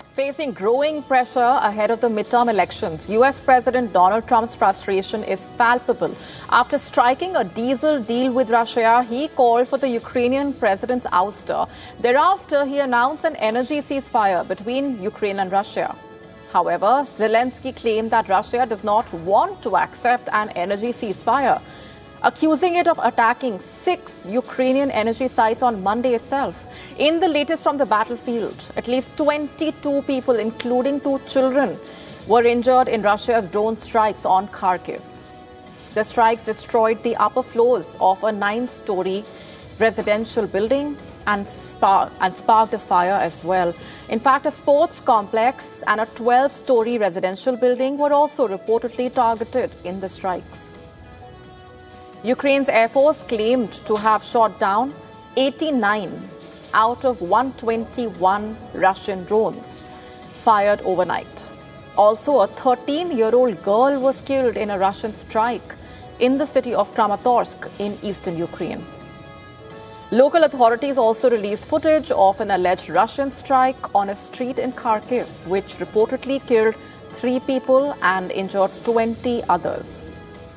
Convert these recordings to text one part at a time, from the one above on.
Facing growing pressure ahead of the midterm elections, U.S. President Donald Trump's frustration is palpable. After striking a diesel deal with Russia, he called for the Ukrainian president's ouster. Thereafter, he announced an energy ceasefire between Ukraine and Russia. However, Zelensky claimed that Russia does not want to accept an energy ceasefire, accusing it of attacking 6 Ukrainian energy sites on Monday itself. In the latest from the battlefield, at least 22 people, including 2 children, were injured in Russia's drone strikes on Kharkiv. The strikes destroyed the upper floors of a 9-story residential building and sparked a fire as well. In fact, a sports complex and a 12-story residential building were also reportedly targeted in the strikes. Ukraine's Air Force claimed to have shot down 89 out of 121 Russian drones fired overnight. Also, a 13-year-old girl was killed in a Russian strike in the city of Kramatorsk in eastern Ukraine. Local authorities also released footage of an alleged Russian strike on a street in Kharkiv, which reportedly killed 3 people and injured 20 others.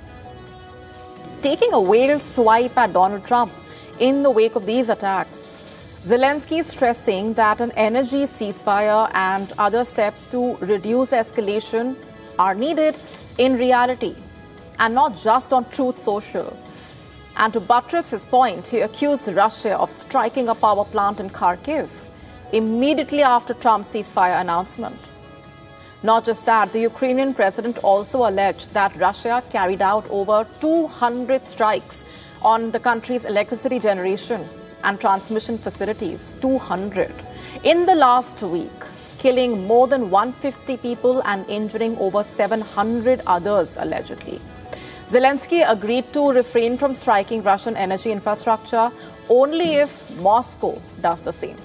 Taking a veiled swipe at Donald Trump in the wake of these attacks, Zelensky is stressing that an energy ceasefire and other steps to reduce escalation are needed in reality and not just on Truth Social. And to buttress his point, he accused Russia of striking a power plant in Kharkiv immediately after Trump's ceasefire announcement. Not just that, the Ukrainian president also alleged that Russia carried out over 200 strikes on the country's electricity generation and transmission facilities, 200, in the last week, killing more than 150 people and injuring over 700 others, allegedly. Zelensky agreed to refrain from striking Russian energy infrastructure only if Moscow does the same.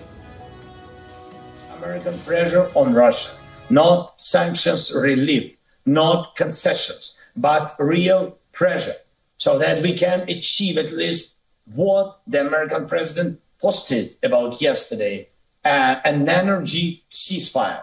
American pressure on Russia. Not sanctions relief, not concessions, but real pressure, so that we can achieve at least what the American president posted about yesterday, an energy ceasefire.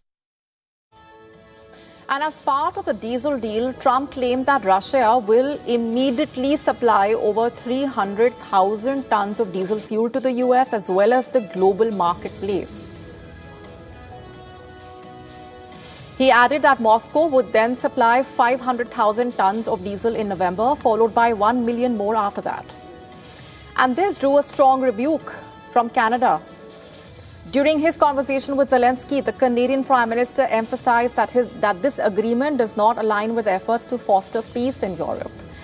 And as part of the diesel deal, Trump claimed that Russia will immediately supply over 300,000 tons of diesel fuel to the U.S. as well as the global marketplace. He added that Moscow would then supply 500,000 tons of diesel in November, followed by 1 million more after that. And this drew a strong rebuke from Canada. During his conversation with Zelensky, the Canadian Prime Minister emphasized that this agreement does not align with efforts to foster peace in Europe.